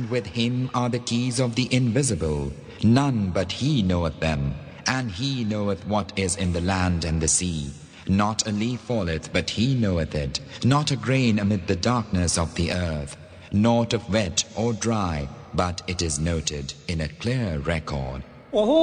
And with him are the keys of the invisible. None but he knoweth them. And he knoweth what is in the land and the sea. Not a leaf falleth, but he knoweth it. Not a grain amid the darkness of the earth. Naught of wet or dry, but it is noted in a clear record.